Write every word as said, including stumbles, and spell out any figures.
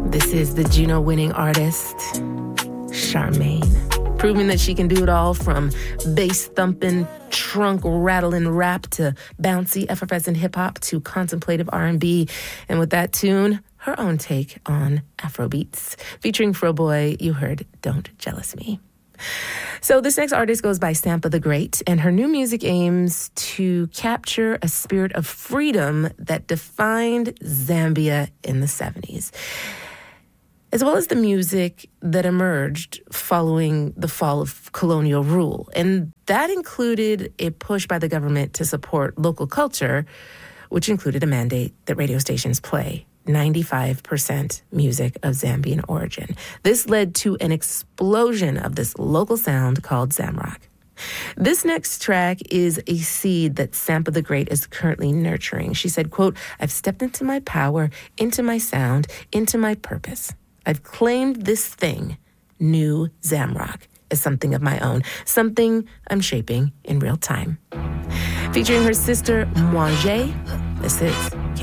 This is the Juno-winning artist, Charmaine, proving that she can do it all from bass-thumping, trunk-rattling rap to bouncy, effervescent hip-hop to contemplative R and B. And with that tune, her own take on Afrobeats. Featuring Fro Boy, you heard Don't Jealous Me. So this next artist goes by Sampa the Great, and her new music aims to capture a spirit of freedom that defined Zambia in the seventies, as well as the music that emerged following the fall of colonial rule. And that included a push by the government to support local culture, which included a mandate that radio stations play ninety-five percent music of Zambian origin. This led to an explosion of this local sound called Zamrock. This next track is a seed that Sampa the Great is currently nurturing. She said, quote, "I've stepped into my power, into my sound, into my purpose. I've claimed this thing, new Zamrock, as something of my own, something I'm shaping in real time." Featuring her sister, Mwanje, this is